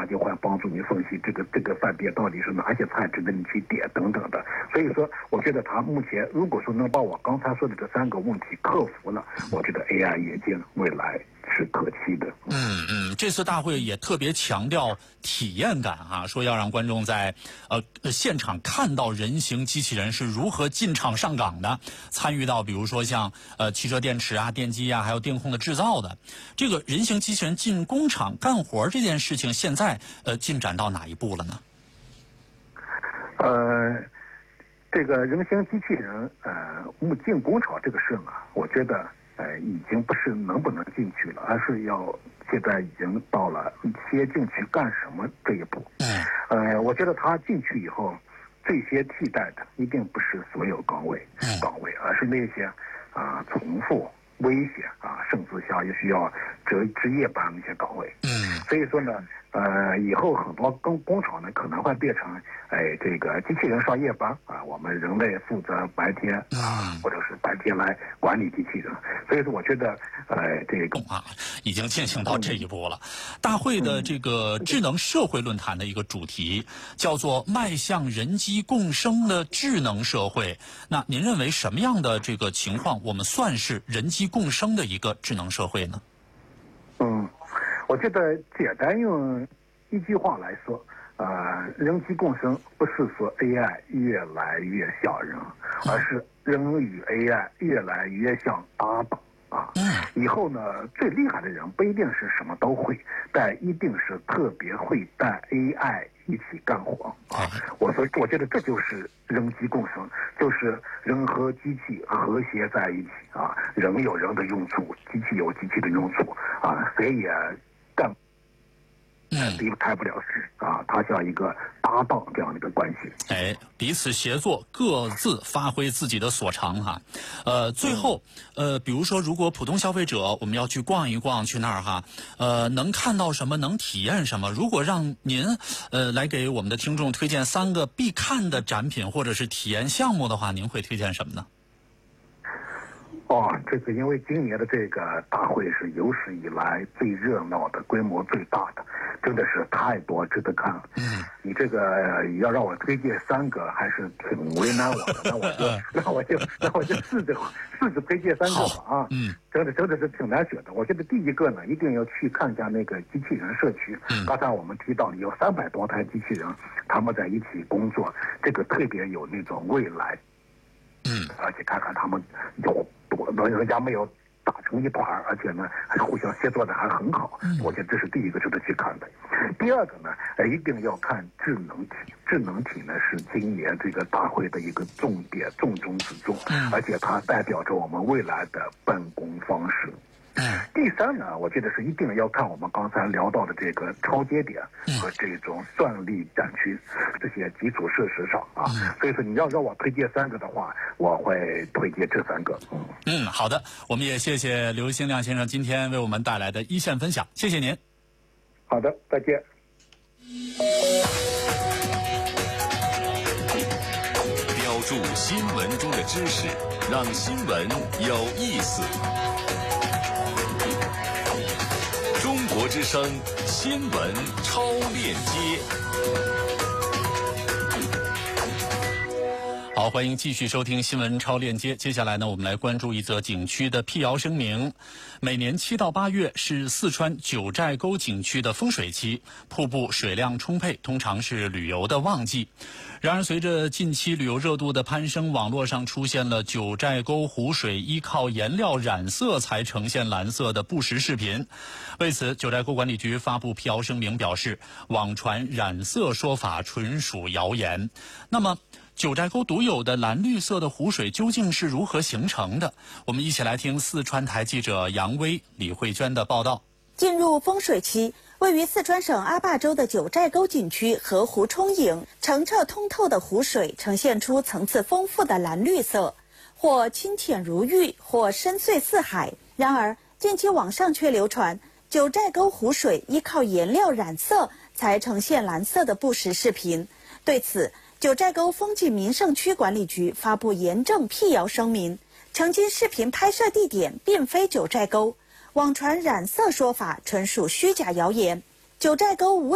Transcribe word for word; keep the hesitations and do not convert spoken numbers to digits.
就会帮助你分析这个这个饭店到底是哪些菜值得你去点等等的。所以说，我觉得它目前如果说能把我刚才说的这三个问题克服了，我觉得 A I 眼镜未来是可期的。 嗯嗯，这次大会也特别强调体验感啊，说要让观众在呃现场看到人形机器人是如何进场上岗的，参与到比如说像呃汽车电池啊、电机啊，还有电控的制造的。这个人形机器人进工厂干活这件事情，现在呃进展到哪一步了呢？ 呃，这个人形机器人呃进工厂这个事嘛，我觉得。呃，已经不是能不能进去了，而是要现在已经到了先进去干什么这一步。呃，我觉得他进去以后，这些替代的一定不是所有岗位岗位，而是那些啊、呃、重复、危险啊，甚至下也需要值值夜班那些岗位。 嗯， 所以说呢，呃，以后很多工工厂呢可能会变成，哎，这个机器人上夜班啊，我们人类负责白天啊，或者是白天来管理机器人。所以说，我觉得，呃，这个啊，已经进行到这一步了。大会的这个智能社会论坛的一个主题叫做“迈向人机共生的智能社会”。那您认为什么样的这个情况，我们算是人机共生的一个智能社会呢？ 嗯，我觉得简单用一句话来说，呃，人机共生不是说 A I 越来越像人，而是人与 A I 越来越像搭档啊。以后呢，最厉害的人不一定是什么都会，但一定是特别会带 A I 一起干活啊。我说，我觉得这就是人机共生，就是人和机器和谐在一起啊，人有人的用处，机器有机器的用处啊，谁也干。嗯，离开不了事啊，它像一个搭档这样的一个关系。 哎，彼此协作，各自发挥自己的所长哈。呃，最后，呃，比如说，如果普通消费者我们要去逛一逛，去那儿哈，呃，能看到什么，能体验什么？如果让您呃来给我们的听众推荐三个必看的展品或者是体验项目的话，您会推荐什么呢？ 哦，这个因为今年的这个大会是有史以来最热闹的、规模最大的，真的是太多值得看了。嗯，你这个要让我推荐三个，还是挺为难我的。那我就那我就那我就试着试着推荐三个吧啊。嗯，真的真的是挺难选的。我觉得第一个呢，一定要去看一下那个机器人社区。嗯，刚才我们提到有三百多台机器人，他们在一起工作，这个特别有那种未来。嗯，而且看看他们有多，人家没有打成一团，而且呢还互相协作的还很好。嗯，我觉得这是第一个值得去看的。第二个呢，呃，一定要看智能体。智能体呢是今年这个大会的一个重点、重中之重，而且它代表着我们未来的办公方式。第三呢，我觉得是一定要看我们刚才聊到的这个超节点和这种算力展区这些基础设施上啊。所以说你要让我推荐三个的话，我会推荐这三个。嗯嗯，好的，我们也谢谢刘兴亮先生今天为我们带来的一线分享，谢谢您。 好的，再见。 标注新闻中的知识，让新闻有意思。中国之声新闻超链接。 好，欢迎继续收听新闻超链接。接下来呢，我们来关注一则景区的辟谣声明。每年七到八月是四川九寨沟景区的风水期，瀑布水量充沛，通常是旅游的旺季。然而，随着近期旅游热度的攀升，网络上出现了九寨沟湖水依靠颜料染色才呈现蓝色的不实视频。为此，九寨沟管理局发布辟谣声明，表示网传染色说法纯属谣言。那么，九寨沟独有的蓝绿色的湖水究竟是如何形成的？我们一起来听四川台记者杨威、李慧娟的报道。 进入风水期，位于四川省阿坝州的九寨沟景区河湖充盈，澄澈通透的湖水呈现出层次丰富的蓝绿色，或清浅如玉，或深邃似海。然而，近期网上却流传九寨沟湖水依靠颜料染色才呈现蓝色的不实视频。对此，九寨沟风景名胜区管理局发布严正辟谣声明，澄清视频拍摄地点并非九寨沟，网传染色说法纯属虚假谣言。九寨沟无